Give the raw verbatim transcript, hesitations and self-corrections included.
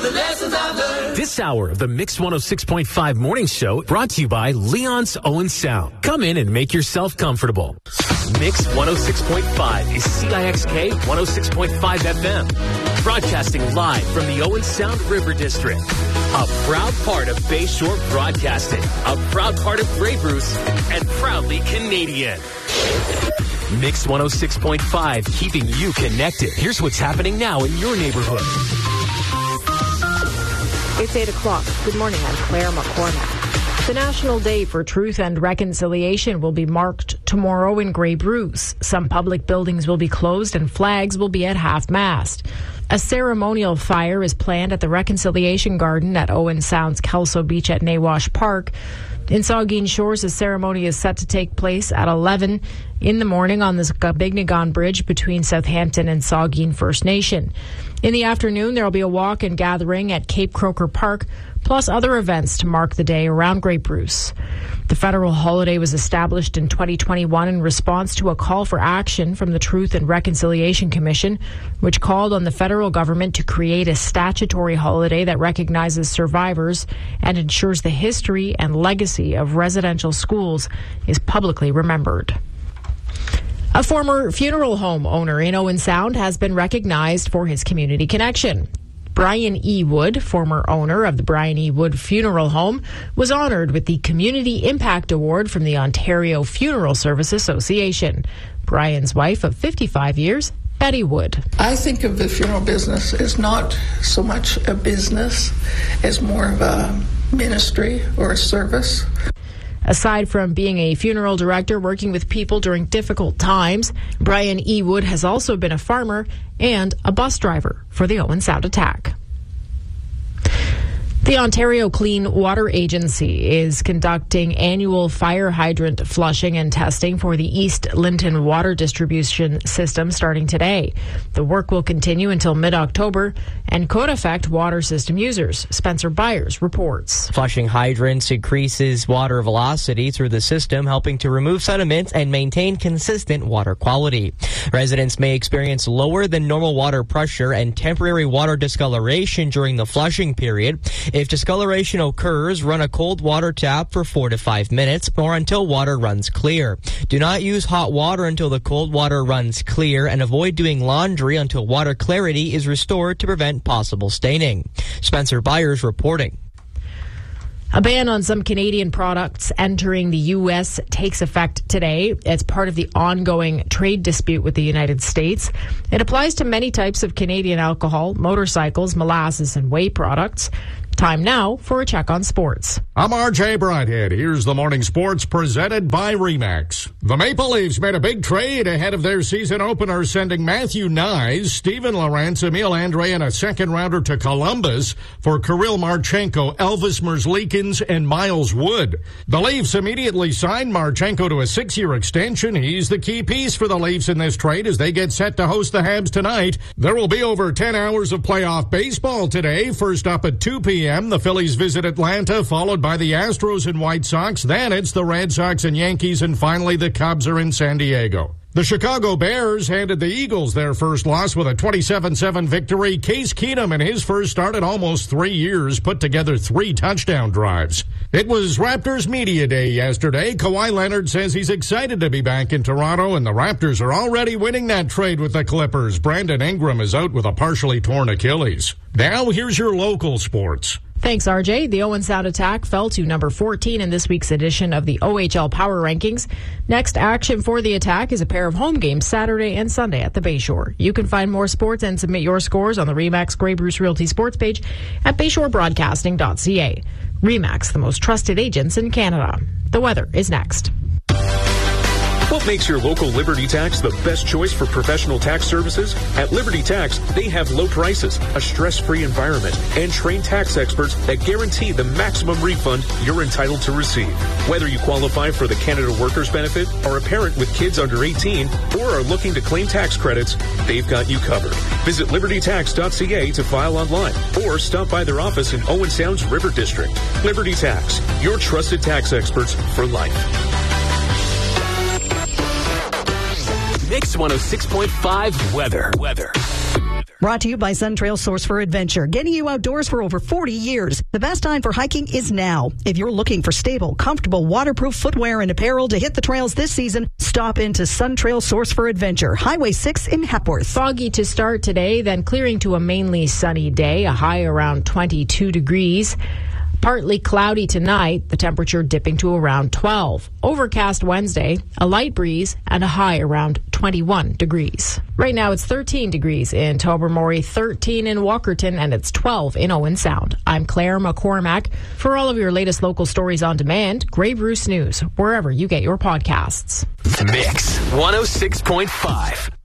the lessons I've learned. This hour of the Mix one oh six point five Morning Show brought to you by Leon's Owen Sound. Come in and make yourself comfortable. Mix one oh six point five is C I X K one oh six point five F M. Broadcasting live from the Owen Sound River District. A proud part of Bayshore Broadcasting. A proud part of Grey Bruce. And proudly Canadian. Mix one oh six point five, keeping you connected. Here's what's happening now in your neighborhood. It's eight o'clock. Good morning. I'm Claire McCormack. The National Day for Truth and Reconciliation will be marked tomorrow in Grey Bruce. Some public buildings will be closed and flags will be at half-mast. A ceremonial fire is planned at the Reconciliation Garden at Owen Sound's Kelso Beach at Nawash Park. In Saugeen Shores, a ceremony is set to take place at eleven in the morning on the Bignigon Bridge between Southampton and Saugeen First Nation. In the afternoon, there will be a walk and gathering at Cape Croker Park, plus other events to mark the day around Grey Bruce. The federal holiday was established in twenty twenty-one in response to a call for action from the Truth and Reconciliation Commission, which called on the federal government to create a statutory holiday that recognizes survivors and ensures the history and legacy of residential schools is publicly remembered. A former funeral home owner in Owen Sound has been recognized for his community connection. Brian E. Wood, former owner of the Brian E. Wood Funeral Home, was honored with the Community Impact Award from the Ontario Funeral Service Association. Brian's wife of fifty-five years, Betty Wood. I think of the funeral business as not so much a business as more of a ministry or a service. Aside from being a funeral director working with people during difficult times, Brian E. Wood has also been a farmer and a bus driver for the Owen Sound attack. The Ontario Clean Water Agency is conducting annual fire hydrant flushing and testing for the East Linton water distribution system starting today. The work will continue until mid-October and could affect water system users. Spencer Byers reports. Flushing hydrants increases water velocity through the system, helping to remove sediments and maintain consistent water quality. Residents may experience lower than normal water pressure and temporary water discoloration during the flushing period. If discoloration occurs, run a cold water tap for four to five minutes or until water runs clear. Do not use hot water until the cold water runs clear, and avoid doing laundry until water clarity is restored to prevent possible staining. Spencer Byers reporting. A ban on some Canadian products entering the U S takes effect today. It's part of the ongoing trade dispute with the United States. It applies to many types of Canadian alcohol, motorcycles, molasses, and whey products. Time now for a check on sports. I'm R J Brighthead. Here's the morning sports presented by Remax. The Maple Leafs made a big trade ahead of their season opener, sending Matthew Nyes, Steven Lorentz, Emil Andre, and a second-rounder to Columbus for Kirill Marchenko, Elvis Merzlikins, and Miles Wood. The Leafs immediately signed Marchenko to a six-year extension. He's the key piece for the Leafs in this trade as they get set to host the Habs tonight. There will be over ten hours of playoff baseball today. First up at two p.m. The Phillies visit Atlanta, followed by the Astros and White Sox. Then it's the Red Sox and Yankees, and finally the Cubs are in San Diego. The Chicago Bears handed the Eagles their first loss with a twenty-seven seven victory. Case Keenum, in his first start in almost three years, put together three touchdown drives. It was Raptors Media Day yesterday. Kawhi Leonard says he's excited to be back in Toronto, and the Raptors are already winning that trade with the Clippers. Brandon Ingram is out with a partially torn Achilles. Now here's your local sports. Thanks, R J. The Owen Sound attack fell to number fourteen in this week's edition of the O H L Power Rankings. Next action for the attack is a pair of home games Saturday and Sunday at the Bayshore. You can find more sports and submit your scores on the Remax Grey Bruce Realty Sports page at bayshore broadcasting dot c a. Remax, the most trusted agents in Canada. The weather is next. What makes your local Liberty Tax the best choice for professional tax services? At Liberty Tax, they have low prices, a stress-free environment, and trained tax experts that guarantee the maximum refund you're entitled to receive. Whether you qualify for the Canada Workers Benefit, are a parent with kids under eighteen, or are looking to claim tax credits, they've got you covered. Visit liberty tax dot c a to file online, or stop by their office in Owen Sound's River District. Liberty Tax, your trusted tax experts for life. Mix one oh six point five weather. Weather. Brought to you by Sun Trail Source for Adventure, getting you outdoors for over forty years. The best time for hiking is now. If you're looking for stable, comfortable, waterproof footwear and apparel to hit the trails this season, stop into Sun Trail Source for Adventure, Highway six in Hepworth. Foggy to start today, then clearing to a mainly sunny day, a high around twenty-two degrees. Partly cloudy tonight, the temperature dipping to around twelve. Overcast Wednesday, a light breeze, and a high around twenty-one degrees. Right now it's thirteen degrees in Tobermory, thirteen in Walkerton, and it's twelve in Owen Sound. I'm Claire McCormack. For all of your latest local stories on demand, Grey Bruce News, wherever you get your podcasts. Mix one oh six point five.